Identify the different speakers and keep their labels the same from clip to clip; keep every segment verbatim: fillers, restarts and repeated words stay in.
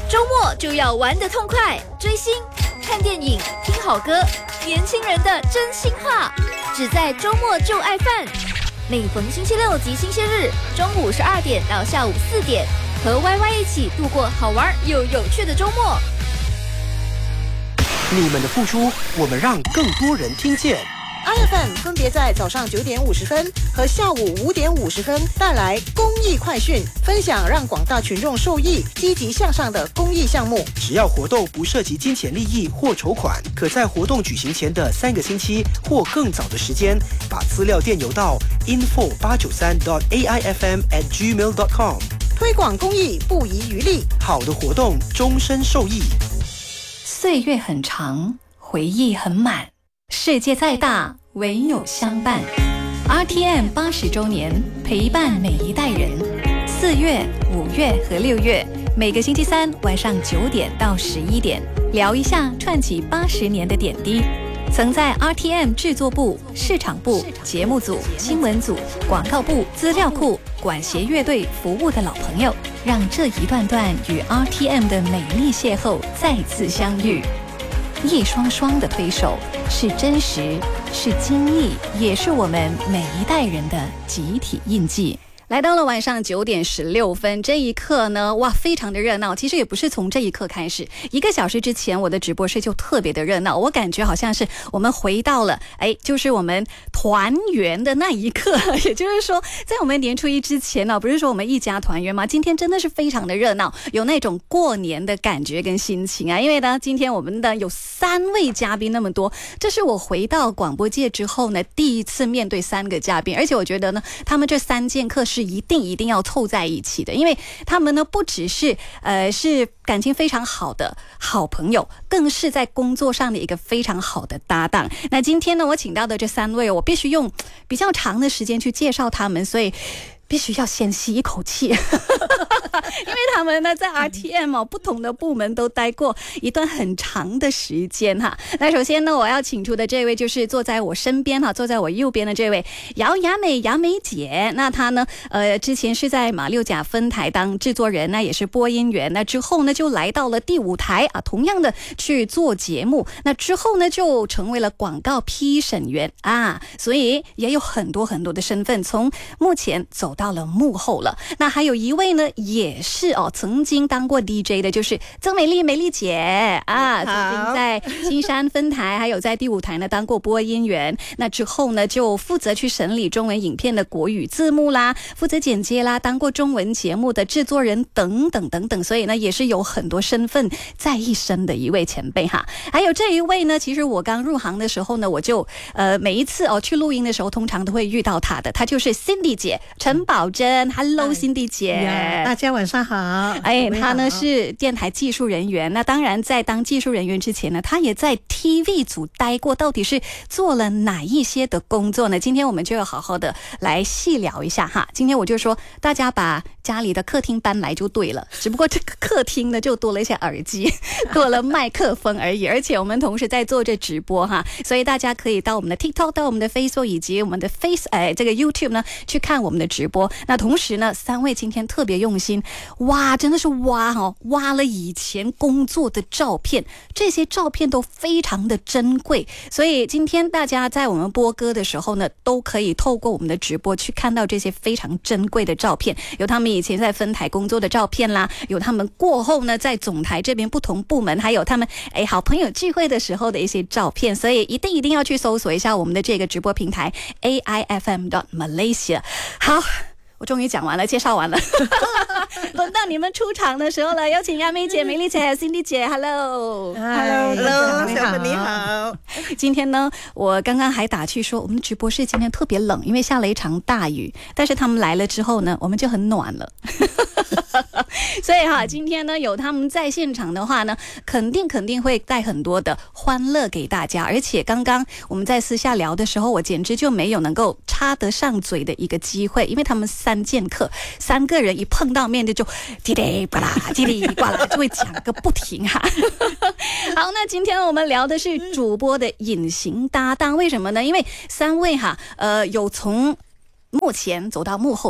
Speaker 1: 周末就要玩得痛快，追星、看电影、听好歌，年轻人的真心话，只在周末就爱饭。每逢星期六及星期日，中午十二点到下午四点，和 Y Y 一起度过好玩又有趣的周末。
Speaker 2: 你们的付出，我们让更多人听见。
Speaker 3: I F M 分别在早上九点五十分和下午五点五十分带来公益快讯，分享让广大群众受益、积极向上的公益项目。
Speaker 2: 只要活动不涉及金钱利益或筹款，可在活动举行前的三个星期或更早的时间，把资料电邮到 info 八九三 dot a i f m at gmail dot com。
Speaker 3: 推广公益不遗余力，
Speaker 2: 好的活动终身受益。
Speaker 4: 岁月很长，回忆很满，世界再大，唯有相伴。R T M 八十周年，陪伴每一代人。四月、五月和六月，每个星期三晚上九点到十一点，聊一下串起八十年的点滴。曾在 R T M 制作部、市场部、节目组、新闻组、广告部、资料库、管弦乐队服务的老朋友，让这一段段与 R T M 的美丽邂逅再次相遇。一双双的推手，是真实，是经历，也是我们每一代人的集体印记。来到了晚上九点十六分，这一刻呢，哇，非常的热闹。其实也不是从这一刻开始，一个小时之前，我的直播室就特别的热闹。我感觉好像是我们回到了，哎，就是我们团圆的那一刻。也就是说，在我们年初一之前呢，不是说我们一家团圆吗？今天真的是非常的热闹，有那种过年的感觉跟心情啊。因为呢，今天我们的有三位嘉宾那么多，这是我回到广播界之后呢，第一次面对三个嘉宾，而且我觉得呢，他们这三剑客是一定一定要凑在一起的，因为他们呢不只是呃是感情非常好的好朋友，更是在工作上的一个非常好的搭档。那今天呢，我请到的这三位，我必须用比较长的时间去介绍他们，所以必须要先吸一口气。因为他们呢在 R T M 哦不同的部门都待过一段很长的时间哈。那首先呢，我要请出的这位就是坐在我身边哈，坐在我右边的这位姚雅美雅美姐。那她呢呃之前是在马六甲分台当制作人，那也是播音员，那之后呢就来到了第五台啊，同样的去做节目，那之后呢就成为了广告批审员啊，所以也有很多很多的身份，从目前走到了幕后了。那还有一位呢也是哦，曾经当过 D J 的，就是曾美丽美丽姐啊，曾经在金山分台还有在第五台呢当过播音员，那之后呢就负责去审理中文影片的国语字幕啦，负责剪接啦，当过中文节目的制作人等等等等，所以呢也是有很多身份在一身的一位前辈哈。还有这一位呢，其实我刚入行的时候呢，我就呃每一次哦去录音的时候，通常都会遇到她的，她就是 Cindy 姐陈宝珍。 Hello Cindy 姐，
Speaker 5: 大家晚上好。
Speaker 4: 哎，她呢是电台技术人员，那当然在当技术人员之前呢，她也在 T V 组待过，到底是做了哪一些的工作呢？今天我们就要好好的来细聊一下哈。今天我就说大家把家里的客厅搬来就对了，只不过这个客厅呢就多了一些耳机，多了麦克风而已，而且我们同时在做着直播哈，所以大家可以到我们的 TikTok 到我们的 Facebook 以及我们的 Face 哎这个 YouTube 呢去看我们的直播。那同时呢，三位今天特别用心，哇，真的是挖哦，挖了以前工作的照片，这些照片都非常的珍贵，所以今天大家在我们播歌的时候呢，都可以透过我们的直播去看到这些非常珍贵的照片，有他们以前在分台工作的照片啦，有他们过后呢在总台这边不同部门，还有他们哎好朋友聚会的时候的一些照片，所以一定一定要去搜索一下我们的这个直播平台 A I F M dot Malaysia。 好，我终于讲完了，介绍完了。轮到你们出场的时候了，有请亚美姐、美丽姐、Cindy 姐。 Hello
Speaker 5: Hello
Speaker 3: Hello 小粉你好。
Speaker 4: 今天呢我刚刚还打趣说我们的直播室今天特别冷，因为下了一场大雨，但是他们来了之后呢，我们就很暖了。所以哈，今天呢有他们在现场的话呢，肯定肯定会带很多的欢乐给大家。而且刚刚我们在私下聊的时候，我简直就没有能够插得上嘴的一个机会，因为他们三剑客，三个人一碰到面的就叽里呱啦叽里呱啦就会讲个不停哈。好，那今天我们聊的是主播的隐形搭档，为什么呢？因为三位哈呃有从幕前走到幕后的，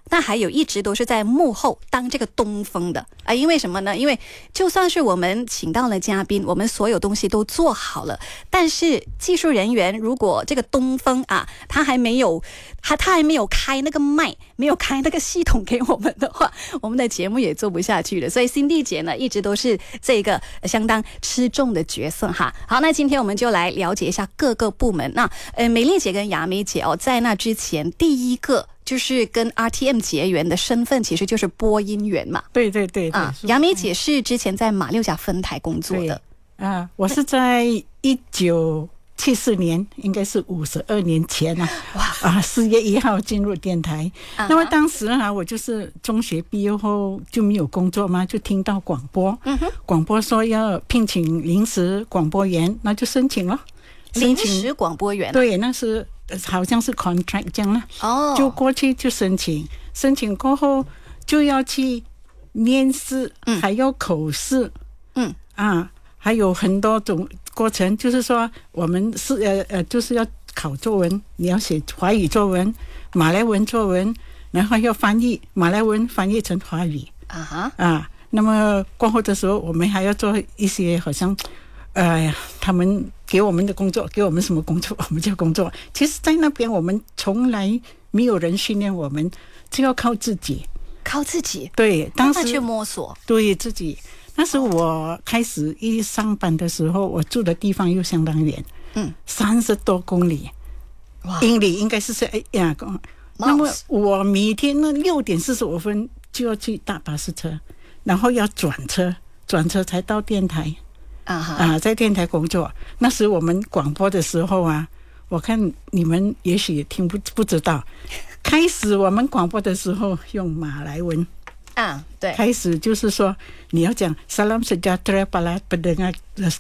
Speaker 4: 但还有一直都是在幕后当这个东风的啊，因为什么呢？因为就算是我们请到了嘉宾，我们所有东西都做好了，但是技术人员如果这个东风啊，他还没有他他还没有开那个麦，没有开那个系统给我们的话，我们的节目也做不下去了。所以Cindy姐呢，一直都是这个相当吃重的角色哈。好，那今天我们就来了解一下各个部门。那呃，美丽姐跟雅美姐哦，在那之前第一个就是跟 R T M 结缘的身份，其实就是播音员嘛。
Speaker 5: 对对对对
Speaker 4: 啊，雅美姐是之前在马六甲分台工作的
Speaker 5: 啊，我是在一九七四年，应该是五十二年前啊，啊，四月一号进入电台。Uh-huh. 那么当时啊，我就是中学毕业后就没有工作嘛，就听到广播，uh-huh. 广播说要聘请临时广播员，那就申请了。
Speaker 4: 临时广播员，
Speaker 5: 对，那是好像是 contract 这样啦。哦，就过去就申请，申请过后就要去面试，嗯、还要口试，嗯啊，还有很多种过程，就是说我们是呃呃，就是要考作文，你要写华语作文、马来文作文，然后要翻译马来文翻译成华语啊哈啊。那么过后的时候，我们还要做一些好像。哎呀，他们给我们的工作，给我们什么工作，我们就工作。其实，在那边我们从来没有人训练我们，就要靠自己，
Speaker 4: 靠自己。
Speaker 5: 对，当时
Speaker 4: 去摸索，
Speaker 5: 对自己。那时我开始一上班的时候，我住的地方又相当远，嗯，三十多公里，哇，英里应该是是哎呀，那么我每天呢六点四十五分就要去搭巴士车，然后要转车，转车才到电台。啊, 啊，在电台工作，那时我们广播的时候啊，我看你们也许也听不不知道，开始我们广播的时候用马来文啊，对，开始就是说你要讲 Salam sejahtera para pendengar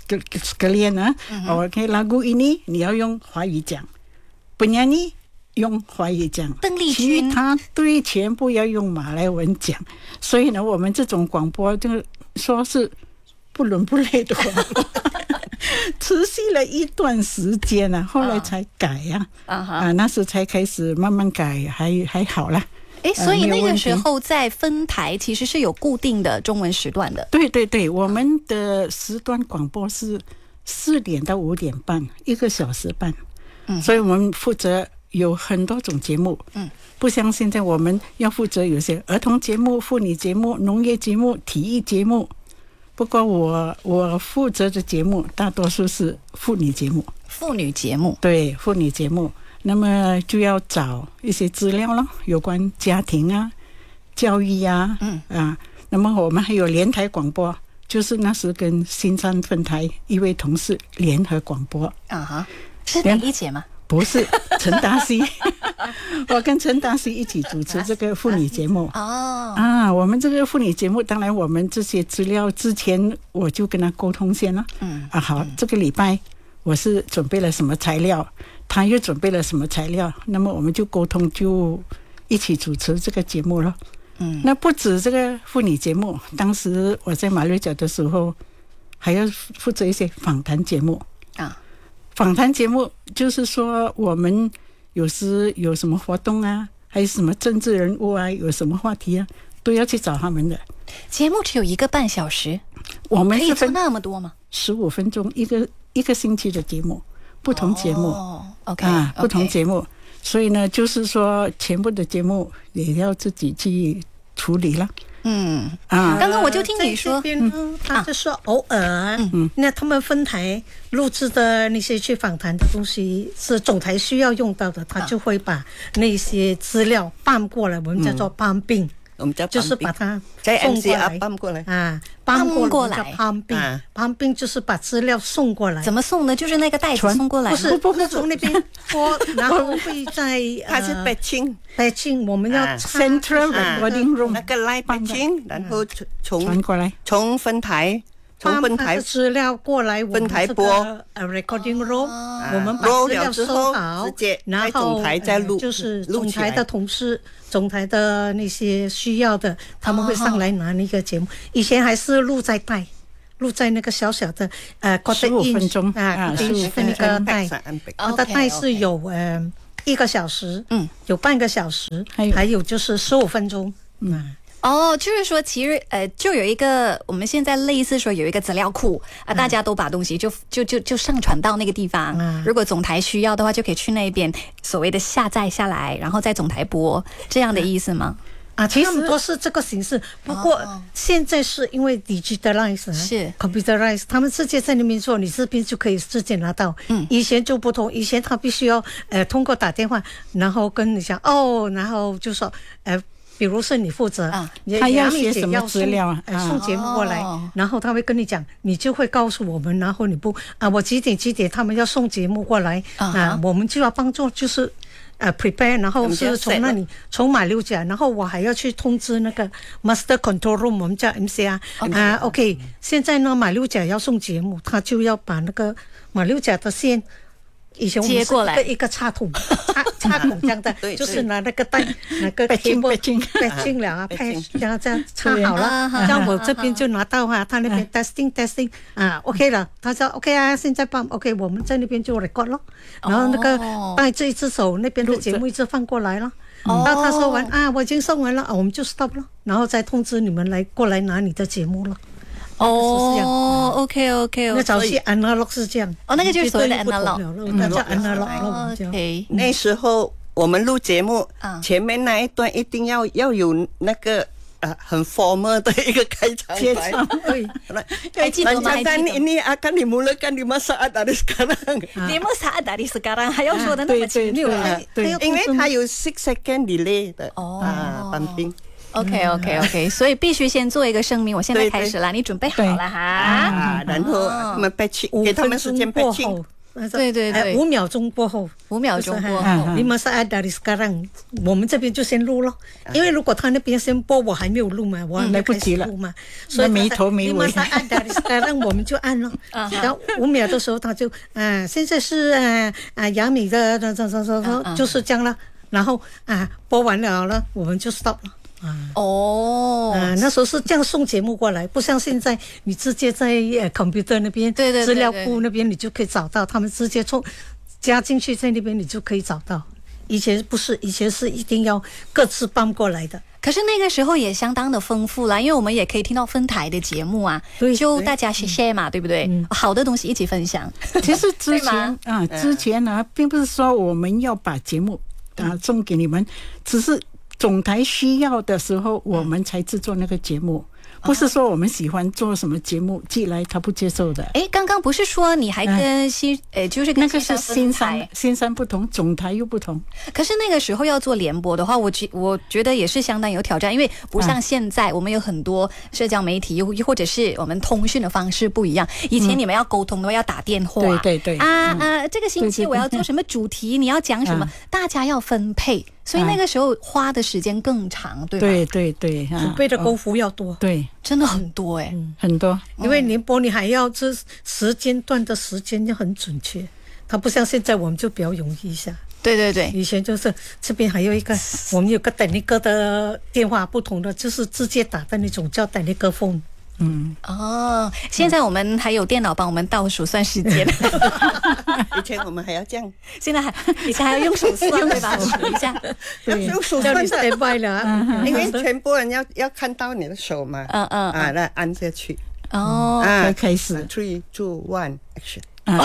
Speaker 5: sekalian啊、嗯、，OK lagu ini 你要用华语讲，penyanyi用华语讲，
Speaker 4: 邓丽君
Speaker 5: 其他对全部要用马来文讲，所以呢，我们这种广播就说是。不伦不类的广播持续了一段时间啊，后来才改呀、啊 uh-huh. 啊，那时才开始慢慢改，还还好啦。
Speaker 4: 哎，所以那个时候在分台其实是有固定的中文时段的。
Speaker 5: 对对对，我们的时段广播是四点到五点半，一个小时半。嗯，所以我们负责有很多种节目。嗯，不像现在我们要负责有些儿童节目、妇女节目、农业节目、体育节目。不过我我负责的节目大多数是妇女节目，
Speaker 4: 妇女节目
Speaker 5: 对妇女节目，那么就要找一些资料了，有关家庭啊、教育啊，嗯啊，那么我们还有联台广播，就是那时跟新山分台一位同事联合广播
Speaker 4: 啊哈，是美丽姐吗？
Speaker 5: 不是，陈达西，我跟陈达西一起主持这个妇女节目。哦，啊，我们这个妇女节目，当然我们这些资料之前我就跟他沟通先了。嗯，啊好，这个礼拜我是准备了什么材料，他又准备了什么材料，那么我们就沟通，就一起主持这个节目了。嗯，那不止这个妇女节目，当时我在马六甲的时候，还要负责一些访谈节目啊。访谈节目就是说，我们有时有什么活动啊，还有什么政治人物啊，有什么话题啊，都要去找他们的。
Speaker 4: 节目只有一个半小时，
Speaker 5: 我们
Speaker 4: 可以做那么多吗？
Speaker 5: 十五分钟一个一个星期的节目，不同节目。
Speaker 4: 哦 ，OK
Speaker 5: 啊，不同节目，所以呢，就是说全部的节目也要自己去处理了。
Speaker 4: 嗯啊，刚刚我就听你说，
Speaker 6: 这边呢，他就说偶尔，嗯，那他们分台录制的那些去访谈的东西是总台需要用到的，他就会把那些资料搬过来，我们叫做搬并。我们叫就是把它送过来，搬过来啊，搬过来叫搬并，搬并就是把资料送过来。
Speaker 4: 怎么送呢？就是那个袋子送过来，
Speaker 6: 不是不是从那边播，然后会在
Speaker 7: 它是北京，
Speaker 6: 北京我们要
Speaker 5: Central Recording Room
Speaker 7: 那个来北京，然后从
Speaker 5: 传过来，
Speaker 7: 从分台。从分台
Speaker 6: 资料过来，
Speaker 7: 分台播
Speaker 6: 呃 recording room，我们把资料收好，
Speaker 7: 直接
Speaker 6: 然后
Speaker 7: 总台再录，
Speaker 6: 就是总台的同事、总台的那些需要的，他们会上来拿那个节目。以前还是录在带，录在那个小小的呃
Speaker 5: 十五分钟
Speaker 6: 啊，十五分那个带，它的带是有呃一个小时，
Speaker 4: 嗯，
Speaker 6: 有半个小时，
Speaker 5: 还有
Speaker 6: 还有就是十五分钟，嗯。
Speaker 4: 哦，就是说，其实呃，就有一个我们现在类似说有一个资料库啊、呃，大家都把东西就就就就上传到那个地方。嗯，如果总台需要的话，就可以去那边所谓的下载下来，然后在总台播，这样的意思吗？
Speaker 6: 啊，其实都是这个形式，不过现在是因为 digitalize
Speaker 4: 是
Speaker 6: computerize， 他们直接在那边做，你这边就可以直接拿到。嗯，以前就不同，以前他必须要呃通过打电话，然后跟你讲哦，然后就说呃。比如是你负责，啊、
Speaker 5: 他要写什么资料啊？
Speaker 6: 呃、送节目过来、哦，然后他会跟你讲，你就会告诉我们，然后你不啊，我几点几点他们要送节目过来，啊，啊我们就要帮助，就是呃 prepare， 然后是从那里从马六甲，然后我还要去通知那个 master control room， 我们叫 M C R， 啊 ，OK， 现在呢马六甲要送节目，他就要把那个马六甲的线。以前我们是一个一个插筒，插插筒这样的，就是拿那个带那个 cable 背进了啊，配这样这样插好了，这样我这边就拿到啊，他那边 testing testing 啊 ，OK 了，他说 OK 啊，现在放 OK， 我们在那边就 record 咯，然后那个带这一只手那边的节目一直放过来了，然后他说完啊，我已经送完了啊，我们就 stop 了，然后再通知你们来过来拿你的节目了。
Speaker 4: 哦 ，OK OK，
Speaker 6: 那早期 analog 是这样，
Speaker 4: 哦，那个就是所谓的 analog，
Speaker 6: 那叫 analog。
Speaker 7: OK， 那时候我们录节目，前面那一段一定要要有那个呃很 formal 的一个开场白。
Speaker 6: 对，
Speaker 4: 还记得吗？
Speaker 7: 还记得。ini akan dimulakan di masa dari sekarang。
Speaker 4: di masa dari sekarang还要说的那么清楚，
Speaker 7: 对，因为它有 six second delay 的啊，半冰。
Speaker 4: OK OK OK， 所以必须先做一个声明，我现在开始了，你准备好了哈？
Speaker 7: 啊，然后他们背清，给他们时间背清。
Speaker 4: 对对对，
Speaker 6: 五秒钟过后，
Speaker 4: 五秒钟过后，
Speaker 6: 你们是 dari sekarang， 我们这边就先录咯，因为如果他那边先播，我还没有录嘛，我
Speaker 5: 来不及了
Speaker 6: 嘛，所以
Speaker 5: 没头没尾。
Speaker 6: 你们是 dari sekarang， 我们就按咯，然后五秒的时候他就啊，现在是啊啊雅米的，这这这这就是这样了，然后啊播完了了，我们就 stop 了。啊
Speaker 4: 哦，
Speaker 6: 啊，那时候是这样送节目过来，不像现在你直接在呃 computer 那边，
Speaker 4: 对对
Speaker 6: 资料库那边你就可以找到，他们直接冲加进去在那边你就可以找到。以前不是，以前是一定要各自搬过来的。
Speaker 4: 可是那个时候也相当的丰富啦，因为我们也可以听到分台的节目啊，就大家 share 嘛，对不对？嗯、好的东西一起分享。
Speaker 5: 其实之前啊，之前呢、啊，并不是说我们要把节目啊送给你们，只是。总台需要的时候，我们才制作那个节目，不是说我们喜欢做什么节目寄来他不接受的。
Speaker 4: 哎，刚刚不是说你还跟新，呃、嗯，就是跟
Speaker 5: 那个是新山，新山不同，总台又不同。
Speaker 4: 可是那个时候要做联播的话，我觉我觉得也是相当有挑战，因为不像现在，我们有很多社交媒体，又或者是我们通讯的方式不一样。以前你们要沟通的话要打电话，
Speaker 5: 对对对，
Speaker 4: 啊啊，这个星期我要做什么主题，你要讲什么，大家要分配。所以那个时候花的时间更长，对吧？
Speaker 5: 对对对，
Speaker 6: 准备的功夫要多，
Speaker 5: 对，
Speaker 4: 真的很多哎、欸
Speaker 5: 嗯，很多。
Speaker 6: 因为联播你还要这时间段的时间要很准确，它不像现在我们就比较容易一下。
Speaker 4: 对对对，
Speaker 6: 以前就是这边还有一个，我们有个等一个的电话不同的，就是直接打的那种叫等一个 phone。
Speaker 4: 嗯哦，现在我们还有电脑帮我们倒数算时间。
Speaker 7: 以前我们还要这样，
Speaker 4: 现在还以前还要用手算对吧？数一下，
Speaker 7: 对，用手算的，
Speaker 6: 了，
Speaker 7: 因为全部人要要看到你的手嘛，嗯嗯啊，来按下去，
Speaker 4: 哦，
Speaker 5: 啊，开始
Speaker 7: ，three two one action。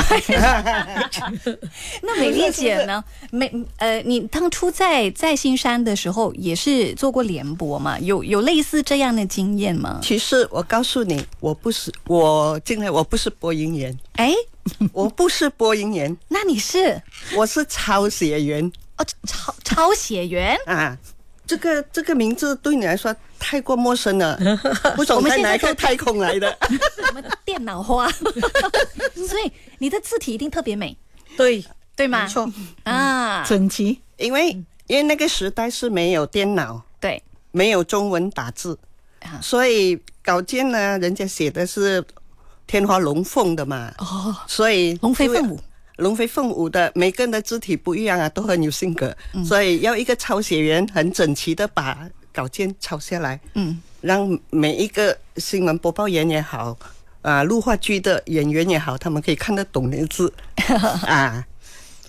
Speaker 4: 那美丽姐呢？美呃，你当初在在新山的时候也是做过联播嘛？有有类似这样的经验吗？
Speaker 7: 其实我告诉你，我不是我进来，我不是播音员。
Speaker 4: 哎，
Speaker 7: 我不是播音员，
Speaker 4: 那你是？
Speaker 7: 我是抄写员。
Speaker 4: 哦，抄抄写员啊。
Speaker 7: 这个这个名字对你来说太过陌生了，不懂在哪个太空来的？
Speaker 4: 我们电脑化，所以你的字体一定特别美，
Speaker 6: 对
Speaker 4: 对吗？
Speaker 6: 没错
Speaker 4: 啊，
Speaker 5: 整齐。
Speaker 7: 因为因为那个时代是没有电脑，
Speaker 4: 对，
Speaker 7: 没有中文打字，所以稿件呢，人家写的是天花龙凤的嘛，哦，所以
Speaker 4: 龙飞凤舞。
Speaker 7: 龙飞凤舞的，每个人的肢体不一样啊，都很有性格，嗯、所以要一个抄写员很整齐的把稿件抄下来，嗯，让每一个新闻播报员也好，啊，录话剧的演员也好，他们可以看得懂那个字啊。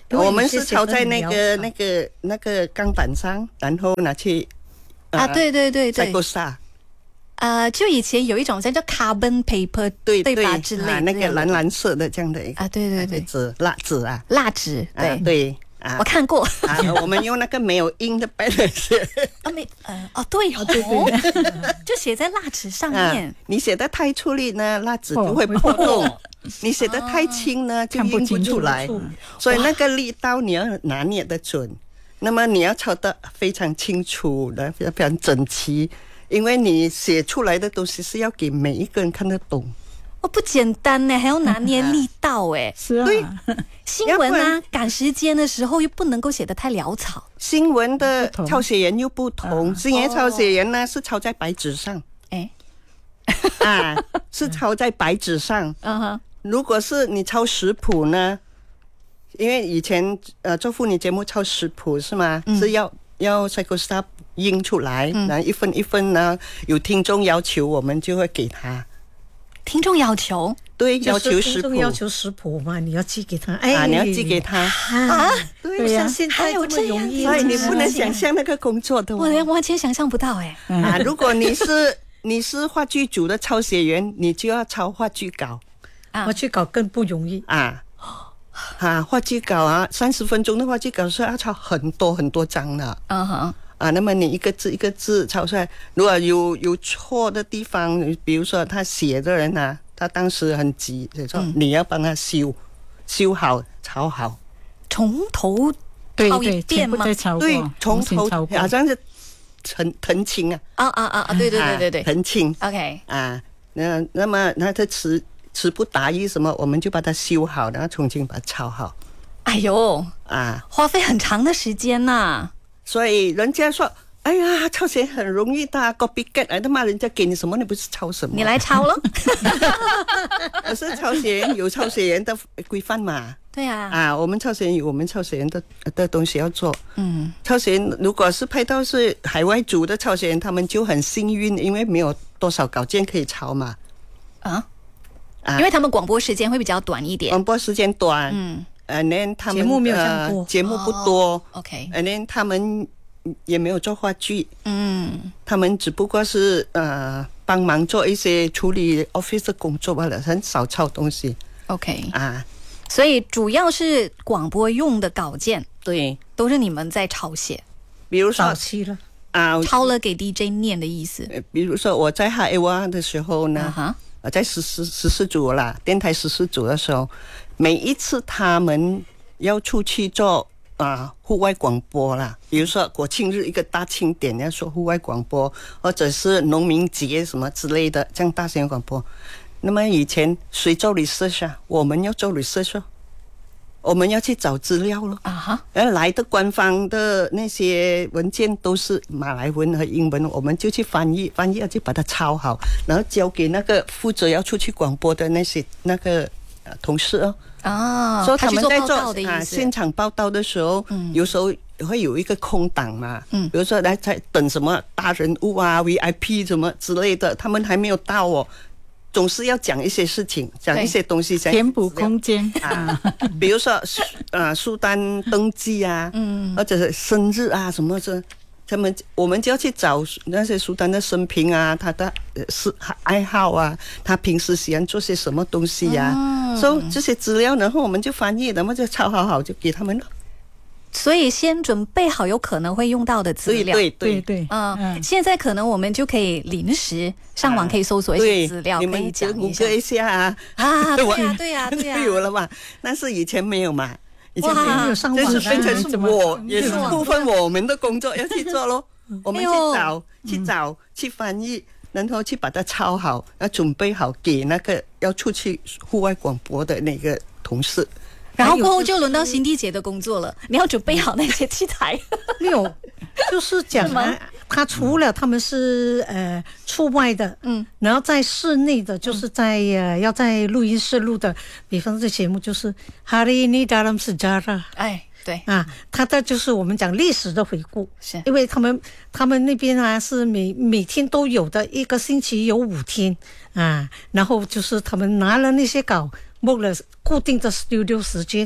Speaker 7: 我们是抄在那个那个那个钢板上，然后拿去、
Speaker 4: 呃、啊，对对对对，
Speaker 7: 晒过沙。
Speaker 4: 呃，就以前有一种叫 carbon paper，
Speaker 7: 对
Speaker 4: 对吧？之类的、
Speaker 7: 啊、那个蓝蓝色的这样的一个
Speaker 4: 啊，对对对，
Speaker 7: 纸蜡纸啊，
Speaker 4: 蜡纸，对、
Speaker 7: 啊、对。啊、
Speaker 4: 我看过
Speaker 7: 啊，我们用那个没有印的白的写
Speaker 4: 啊，没呃哦对哦对对对，就写在蜡纸上面、啊。
Speaker 7: 你写的太出力呢，蜡纸就会破洞；哦、你写的太轻呢，哦、就印不出来。所以那个力道你要拿捏得准，那么你要抄得非常清楚的，非常整齐，因为你写出来的东西是要给每一个人看得懂。
Speaker 4: 哦，不简单呢，还要拿捏力道哎。
Speaker 5: 是啊，
Speaker 7: 对，
Speaker 4: 新闻啊，赶时间的时候又不能够写得太潦草。
Speaker 7: 新闻的抄写员又不同，啊、新闻抄写员呢、哦、是抄在白纸上，
Speaker 4: 哎，
Speaker 7: 啊，是抄在白纸上。
Speaker 4: 嗯哼，
Speaker 7: 如果是你抄食谱呢，因为以前呃做妇女节目抄食谱是吗？嗯、是要要 Psycho-Star 印出来，嗯、然后一份一份呢，有听众要求我们就会给他。
Speaker 4: 听众要求，
Speaker 7: 对，要求食谱，
Speaker 6: 听众要求食谱嘛，你要寄给他，哎，
Speaker 7: 啊，你要寄给他
Speaker 4: 啊，
Speaker 6: 对呀，现在这么容易，
Speaker 7: 所以你不能想象那个工作的，
Speaker 4: 我连完全想象不到哎。
Speaker 7: 啊，如果你是你是话剧组的抄写员，你就要抄话剧稿，
Speaker 6: 啊，话剧稿更不容易
Speaker 7: 啊，啊，话剧稿啊，三十分钟的话剧稿是要抄很多很多张的，
Speaker 4: 嗯哼。
Speaker 7: 啊，那么你一个字一个字抄出来，如果有有错的地方，比如说他写的人啊，他当时很急，所以说你要帮他修，修好抄好，
Speaker 4: 从头抄一遍吗？
Speaker 7: 对，从头好像是腾腾清啊，
Speaker 4: 啊啊啊，对对对对对，
Speaker 7: 腾清
Speaker 4: ，OK
Speaker 7: 啊，那那么那他词词不达意什么，我们就把它修好，然后重新把它抄好。
Speaker 4: 哎呦
Speaker 7: 啊，
Speaker 4: 花费很长的时间呐、啊。
Speaker 7: 所以人家说，哎呀，抄写很容易的 ，copy cat， 哎他妈人家给你什么，你不是抄什么？
Speaker 4: 你来抄咯。
Speaker 7: 可是抄写员有抄写员的规范嘛？
Speaker 4: 对啊。
Speaker 7: 啊，我们抄写员有我们抄写员的的东西要做。
Speaker 4: 嗯。
Speaker 7: 抄写员如果是派到是海外组的抄写员，他们就很幸运，因为没有多少稿件可以抄嘛。
Speaker 4: 啊。啊。因为他们广播时间会比较短一点。
Speaker 7: 广播时间短。
Speaker 4: 嗯。
Speaker 7: 呃，那他们
Speaker 6: 节目没有这样多，
Speaker 7: 呃、节目不多。
Speaker 4: 哦、OK。
Speaker 7: 呃，那他们也没有做话剧，
Speaker 4: 嗯，
Speaker 7: 他们只不过是呃帮忙做一些处理 office 的工作罢了，很少抄东西。
Speaker 4: OK
Speaker 7: 啊，
Speaker 4: 所以主要是广播用的稿件，
Speaker 7: 对，
Speaker 4: 都是你们在抄写。
Speaker 7: 比如说
Speaker 6: 早期了
Speaker 7: 啊，
Speaker 4: 抄了给 D J 念的意思。
Speaker 7: 呃、比如说我在哈 A 哇的时候呢，
Speaker 4: 啊
Speaker 7: 我在十四十四组啦，电台十四组的时候，每一次他们要出去做啊户外广播啦，比如说国庆日一个大庆典要说户外广播，或者是农民节什么之类的，这样大型广播。那么以前谁做 research 啊？我们要做 research 哦，我们要去找资料咯。
Speaker 4: 啊哈，
Speaker 7: 而来的官方的那些文件都是马来文和英文，我们就去翻译，翻译要去把它抄好，然后交给那个负责要出去广播的那些那个同事哦。
Speaker 4: 啊，
Speaker 7: 所以他们在做
Speaker 4: 啊
Speaker 7: 现场报道的时候，嗯、有时候会有一个空档嘛，嗯，比如说来在等什么大人物啊 V I P 什么之类的，他们还没有到哦，总是要讲一些事情，讲一些东西，
Speaker 5: 填补空间
Speaker 7: 啊，比如说啊苏丹登记啊，嗯，或者是生日啊什么的。他们我们就要去找那些苏丹的生平啊，他的是爱好啊，他平时喜欢做些什么东西呀、啊，所以、嗯 so, 这些资料，然后我们就翻译，然后就抄好好就给他们了。
Speaker 4: 所以先准备好有可能会用到的资料，
Speaker 7: 对对对
Speaker 5: 对，
Speaker 4: 嗯，嗯现在可能我们就可以临时上网可以搜索一些资料，
Speaker 7: 啊、
Speaker 4: 可以讲一下
Speaker 7: 一下啊，
Speaker 4: 啊，对呀对呀对呀，
Speaker 7: 有了嘛？但是以前没有嘛。以前
Speaker 6: 没有上网，
Speaker 7: 就是变成是我也是部分我们的工作要去做咯。我们去找、哎、去找、嗯、去翻译，然后去把它抄好，要准备好给那个要出去户外广播的那个同事。
Speaker 4: 然后过后就轮到辛蒂姐的工作了，你要准备好那些器材。
Speaker 6: 没有，就是讲啊，他除了他们是呃出外的，嗯，然后在室内的，就是在呃要在录音室录的，比方这节目就是 Hari Ini Dalam Sejarah，
Speaker 4: 哎。对
Speaker 6: 啊，他的就是我们讲历史的回顾，
Speaker 4: 是
Speaker 6: 因为他们他们那边啊是每每天都有的，一个星期有五天啊，然后就是他们拿了那些稿，募了固定的 studio 时间，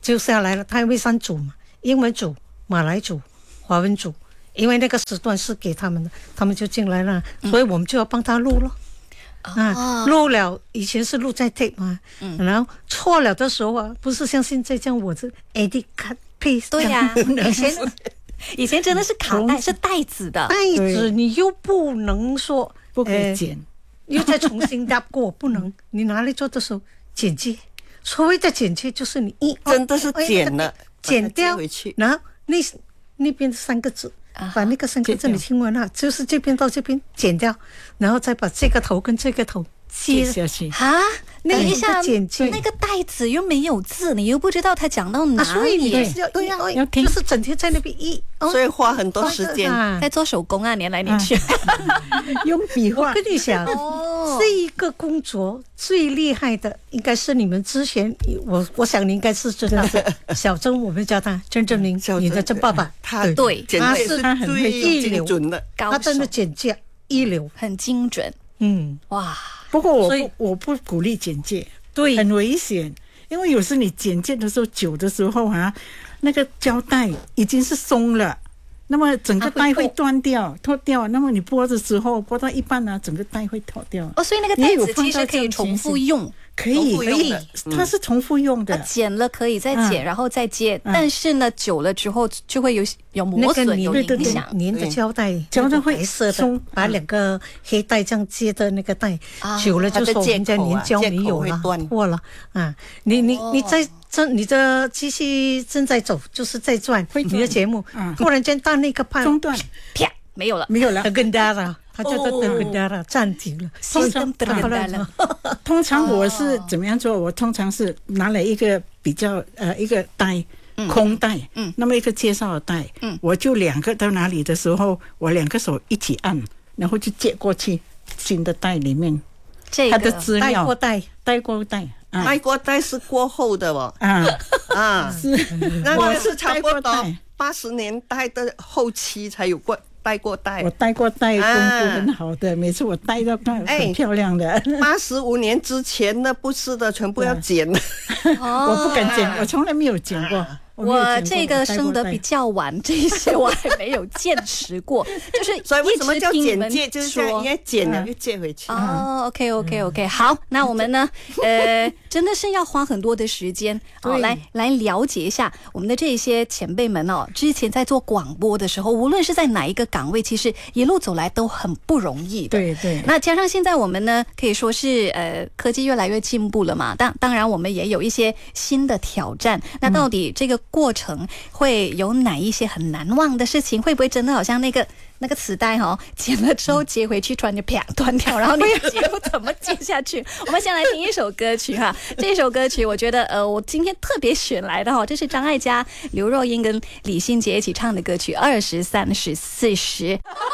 Speaker 6: 就下来了，他会三组嘛，英文组、马来组、华文组，因为那个时段是给他们的，他们就进来了，所以我们就要帮他录了。啊，录了，以前是录在 tape 嘛，嗯、然后错了的时候啊，不是像现在这样，我是 edit cut paste。
Speaker 4: 对呀、啊，以前以前真的是卡带，是带子的，
Speaker 6: 带子你又不能说
Speaker 5: 不可以剪、
Speaker 6: 呃，又再重新搭过，不能。你拿来做的时候剪接，所谓的剪接就是你一
Speaker 7: 真的是剪了，
Speaker 6: 剪掉
Speaker 7: 回去，
Speaker 6: 然后那那边三个字。把那个三个字你听完了，就是这边到这边剪掉，然后再把这个头跟这个头接
Speaker 5: 下去
Speaker 4: 啊！那一下
Speaker 6: 剪接，
Speaker 4: 那个带子又没有字，你又不知道他讲到哪里，
Speaker 6: 啊、所以你是要
Speaker 5: 对
Speaker 6: 呀，要听，就是整天在那边一，
Speaker 7: 哦、所以花很多时间、
Speaker 4: 啊、在做手工啊，粘来粘去，
Speaker 5: 啊、用笔画。
Speaker 6: 我跟你讲，哦、这一个工作最厉害的应该是你们之前，我我想你应该是知道，小曾我们叫他曾正明，你的曾爸爸，
Speaker 7: 他
Speaker 4: 对，
Speaker 7: 他是
Speaker 5: 他很会
Speaker 7: 精准的，
Speaker 6: 他真的剪接一流，
Speaker 4: 很精准，
Speaker 6: 嗯，
Speaker 4: 哇。
Speaker 5: 不过我不我不鼓励剪接，
Speaker 6: 对，
Speaker 5: 很危险，因为有时你剪接的时候久的时候啊，那个胶带已经是松了，那么整个带会断掉、脱掉。那么你播的时候播到一半呢、啊，整个带会脱掉。
Speaker 4: 哦，所以那个带子其实可以重复用。
Speaker 5: 可以可以，它是重复用的。
Speaker 4: 它剪了可以再剪，然后再接，但是呢，久了之后就会有有磨损、有影响。
Speaker 6: 粘的胶带，
Speaker 5: 胶带会
Speaker 6: 白色的，把两个黑带这样接的那个带，久了就说人家粘胶没有了，破了啊！你你你在正你的机器正在走，就是在转你的节目，突然间到那个判
Speaker 5: 中断，
Speaker 4: 啪，没有了，
Speaker 5: 没有了，
Speaker 6: 更大了。他就在等大了，暂停了，
Speaker 5: 通常通常我是怎么样做？我通常是拿了一个比较呃一个带空带，嗯，那么一个介绍的带，嗯，我就两个到哪里的时候，我两个手一起按，然后就接过去新的带里面，
Speaker 4: 这个
Speaker 5: 它的资料
Speaker 6: 带过带
Speaker 5: 带过带，
Speaker 7: 带过带是过后的哦，
Speaker 5: 啊
Speaker 7: 啊
Speaker 5: 是，
Speaker 7: 那个是差不多八十年代的后期才有过。带过带，
Speaker 5: 我带过带，功夫很好的，啊、每次我带到很漂亮的。
Speaker 7: 八十五年之前的不是的，全部要剪的。
Speaker 5: 哦、我不敢剪，我从来没有剪过。
Speaker 4: 我, 我这个生得比较晚，这些我还没有见识过，就是
Speaker 7: 所以为什么叫剪接，就是这样，因为剪了又接回去。
Speaker 4: 哦 ，OK OK OK， 好，那我们呢，呃，真的是要花很多的时间哦，来来了解一下我们的这些前辈们哦，之前在做广播的时候，无论是在哪一个岗位，其实一路走来都很不容易的。
Speaker 5: 对对。
Speaker 4: 那加上现在我们呢，可以说是呃科技越来越进步了嘛，当当然我们也有一些新的挑战。那到底这个过程会有哪一些很难忘的事情？会不会真的好像那个那个磁带哦，剪了之后接回去，突然就啪断掉，然后你的节目怎么接下去？我们先来听一首歌曲哈，这首歌曲我觉得呃，我今天特别选来的哈、哦，这是张艾嘉、刘若英跟李心洁一起唱的歌曲《二十三十四十》。